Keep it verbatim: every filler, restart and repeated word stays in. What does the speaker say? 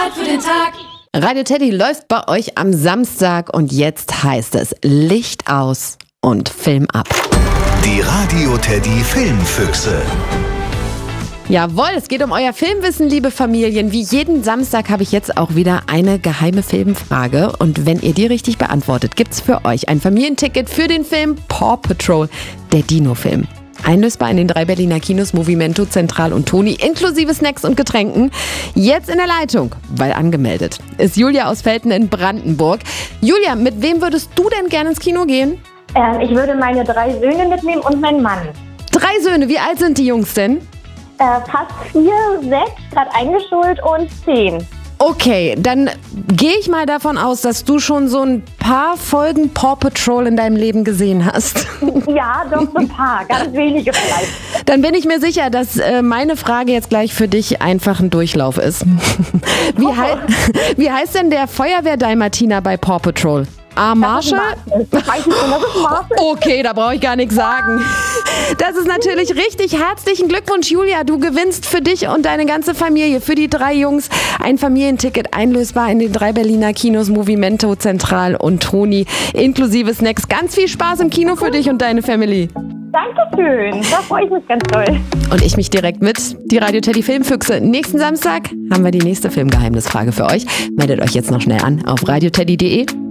Wort für den Tag. Radio Teddy läuft bei euch am Samstag und jetzt heißt es Licht aus und Film ab. Die Radio Teddy Filmfüchse. Jawohl, es geht um euer Filmwissen, liebe Familien. Wie jeden Samstag habe ich jetzt auch wieder eine geheime Filmfrage. Und wenn ihr die richtig beantwortet, gibt's für euch ein Familienticket für den Film Paw Patrol, der Dino-Film. Einlösbar in den drei Berliner Kinos Movimento, Zentral und Toni, inklusive Snacks und Getränken. Jetzt in der Leitung, weil angemeldet, ist Julia aus Velten in Brandenburg. Julia, mit wem würdest du denn gerne ins Kino gehen? Ähm, ich würde meine drei Söhne mitnehmen und meinen Mann. Drei Söhne, wie alt sind die Jungs denn? Äh, fast vier, sechs, gerade eingeschult und zehn. Okay, dann gehe ich mal davon aus, dass du schon so ein paar Folgen Paw Patrol in deinem Leben gesehen hast. Ja, doch so ein paar, ganz wenige vielleicht. Dann bin ich mir sicher, dass äh, meine Frage jetzt gleich für dich einfach ein Durchlauf ist. Wie, Oh. hei- wie heißt denn der Feuerwehr-Dalmatiner bei Paw Patrol? A. Marshall? Das weiß ich schon, das ist Marshall. Okay, da brauche ich gar nichts sagen. Das ist natürlich richtig. Herzlichen Glückwunsch, Julia. Du gewinnst für dich und deine ganze Familie, für die drei Jungs, ein Familienticket einlösbar in den drei Berliner Kinos Movimento, Zentral und Toni, inklusive Snacks. Ganz viel Spaß im Kino für dich und deine Family. Dankeschön, da freue ich mich ganz doll. Und ich mich direkt mit, die Radio Teddy Filmfüchse. Nächsten Samstag haben wir die nächste Filmgeheimnisfrage für euch. Meldet euch jetzt noch schnell an auf radioteddy punkt de.